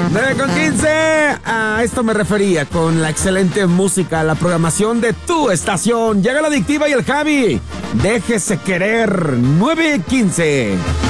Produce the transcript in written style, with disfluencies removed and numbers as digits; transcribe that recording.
9:15. A esto me refería con la excelente música, la programación de tu estación. Llega la adictiva y el Javi. Déjese querer. 9:15.